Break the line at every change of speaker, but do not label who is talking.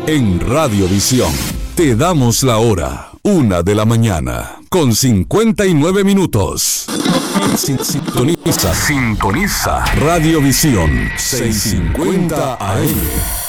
En Radiovisión te damos la hora, 1:59 Sintoniza Radiovisión 650 AM.